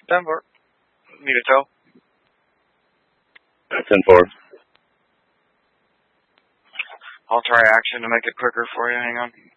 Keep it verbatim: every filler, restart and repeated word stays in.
Denver. Need a tow? ten four. I'll try action to make it quicker for you. Hang on.